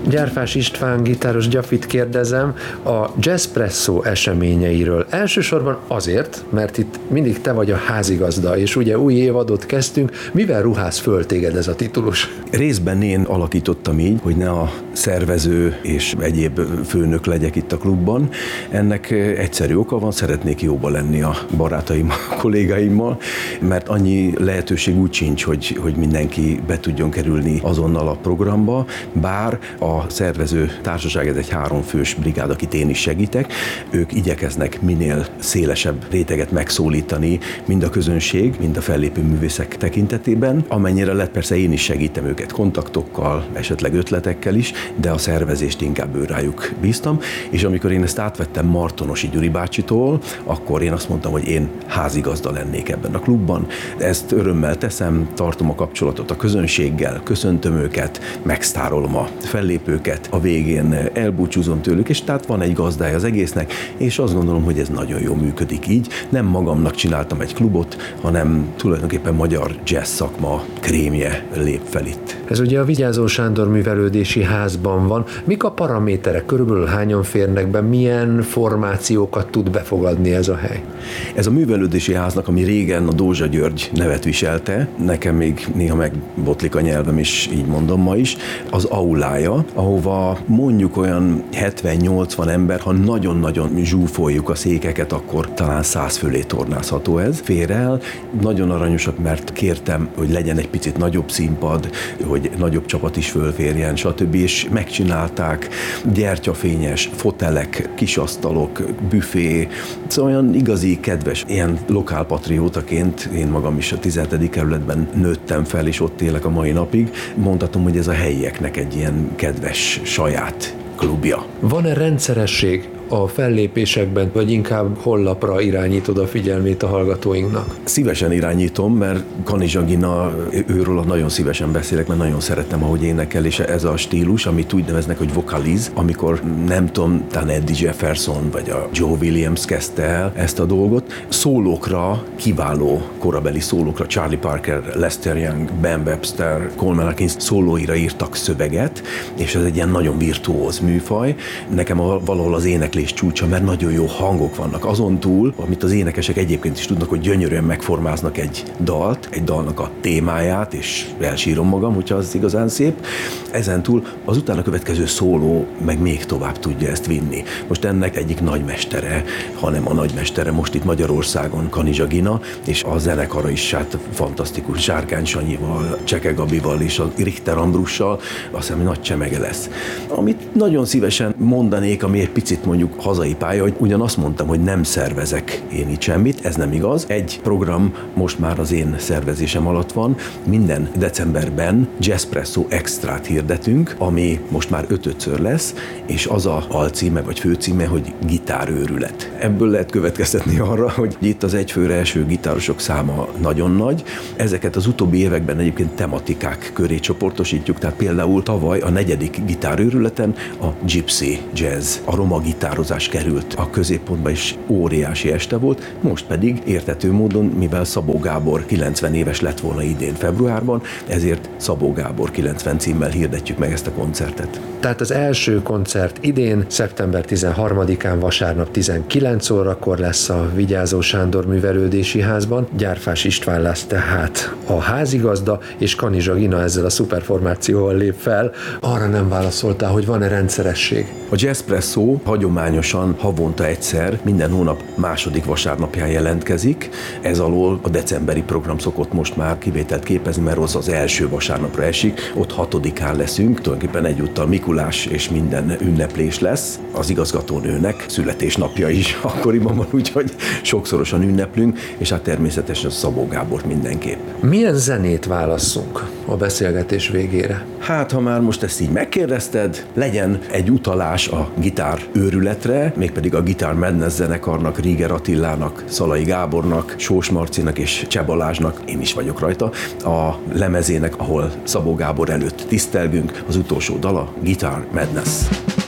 Gyárfás István gitáros Gyafit kérdezem a Jazzpresso eseményeiről. Elsősorban azért, mert itt mindig te vagy a házigazda, és ugye új évadot kezdtünk. Mivel ruház föl téged ez a titulus? Részben én alakítottam így, hogy ne a szervező és egyéb főnök legyek itt a klubban. Ennek egyszerű oka van, szeretnék jóba lenni a barátaimmal, a kollégáimmal, mert annyi lehetőség úgy sincs, hogy mindenki be tudjon kerülni azonnal a programba, bár a szervező társaság, ez egy 3 fős brigád, akit én is segítek, ők igyekeznek minél szélesebb réteget megszólítani, mind a közönség, mind a fellépő művészek tekintetében. Amennyire lehet, persze én is segítem őket kontaktokkal, esetleg ötletekkel is, de a szervezést inkább őrájuk bíztam, és amikor én ezt átvettem Martonosi Gyuri bácsitól, akkor én azt mondtam, hogy én házigazda lennék ebben a klubban. Ezt örömmel teszem, tartom a kapcsolatot a közönséggel, köszöntöm őket, megsztárolom a fellépőket, a végén elbúcsúzom tőlük, és tehát van egy gazdája az egésznek, és azt gondolom, hogy ez nagyon jól működik így. Nem magamnak csináltam egy klubot, hanem tulajdonképpen magyar jazz szakma krémje lép fel itt. Ez ugye a Vigyázó Sándor Művelődési Házban van. Mik a paraméterek? Körülbelül hányan férnek be? Milyen formációkat tud befogadni ez a hely? Ez a művelődési háznak, ami régen a Dózsa György nevet viselte, nekem még néha megbotlik a nyelvem is, így mondom ma is, az aulája, ahova mondjuk olyan 70-80 ember, ha nagyon-nagyon zsúfoljuk a székeket, akkor talán 100 fölé tornázható ez. Fér el, nagyon aranyosak, mert kértem, hogy legyen egy picit nagyobb színpad, hogy nagyobb csapat is fölférjen, stb. És megcsinálták, gyertyafényes fotelek, kisasztalok, büfé, szóval olyan igazi, kedves, ilyen lokálpatriótaként, én magam is a 17. kerületben nőttem fel, és ott élek a mai napig, mondhatom, hogy ez a helyieknek egy ilyen kedves, saját klubja. Van-e rendszeresség a fellépésekben, vagy inkább honlapra irányítod a figyelmét a hallgatóinknak? Szívesen irányítom, mert Kanizsa Gina, őről nagyon szívesen beszélek, mert nagyon szeretem, ahogy énekel, és ez a stílus, amit úgy neveznek, hogy vocaliz, amikor nem tudom, talán Eddie Jefferson vagy a Joe Williams kezdte el ezt a dolgot. Szólókra, kiváló korabeli szólókra, Charlie Parker, Lester Young, Ben Webster, Coleman Hawkins szólóira írtak szöveget, és ez egy ilyen nagyon virtuóz műfaj. Nekem valahol az éneklés csúcsa, mert nagyon jó hangok vannak. Azon túl, amit az énekesek egyébként is tudnak, hogy gyönyörűen megformáznak egy dalt, egy dalnak a témáját, és elsírom magam, hogyha az igazán szép. Ezen túl az utána következő szóló meg még tovább tudja ezt vinni. Most ennek egyik nagymestere, hanem a nagymestere most itt Magyarországon, Kanizsa Gina, és a zenekara is hát fantasztikus, Zsárkány Sanyival, Cseke Gabival és a Richter Andrussal, azt hiszem, nagy csemege lesz. Amit nagyon szívesen mondanék, ami egy picit mondjuk hazai pálya, hogy ugyan azt mondtam, hogy nem szervezek én itt semmit, ez nem igaz. Egy program most már az én szervezésem alatt van, minden decemberben Jazzpresso Extrát hirdetünk, ami most már 5-ször lesz, és az a alcíme vagy főcíme, hogy gitárőrület. Ebből lehet következtetni arra, hogy itt az egyfőre eső gitárosok száma nagyon nagy. Ezeket az utóbbi években egyébként tematikák köré csoportosítjuk, tehát például tavaly a 4. gitárőrületen a Gypsy Jazz, a roma gitározás került a középpontba, is óriási este volt, most pedig érthető módon, mivel Szabó Gábor 90 éves lett volna idén februárban, ezért Szabó Gábor 90 címmel hirdetjük meg ezt a koncertet. Tehát az első koncert idén, szeptember 13-án vasárnap 19 órakor lesz a Vigyázó Sándor Művelődési Házban. Gyárfás István lesz tehát a házigazda, és Kanizsa Gina ezzel a szuperformációval lép fel. Arra nem válaszoltál, hogy van-e rendszeresség? A Jazzpresso hagyományosan havonta egyszer, minden hónap második vasárnapján jelentkezik. Ez alól a decemberi program szokott most már kivételt képezni, mert az első vasárnapra esik, ott 6-án leszünk, tulajdonképpen egyúttal Mikulás és minden ünneplés lesz. Az igazgatónőnek születésnapja is akkoriban van, úgyhogy sokszorosan ünneplünk, és hát természetesen Szabó Gábor mindenképp. Milyen zenét válasszunk a beszélgetés végére? Hát, ha már most ezt így megkérdezted, legyen egy utalás a gitár őrületre, mégpedig a Guitar Madness zenekarnak, Rieger Attilának, Szalai Gábornak, Sós Marcinak és Cseh Balázsnak, én is vagyok rajta, a lemezének, ahol Szabó Gábor előtt tisztelgünk, az utolsó dala, Guitar Madness.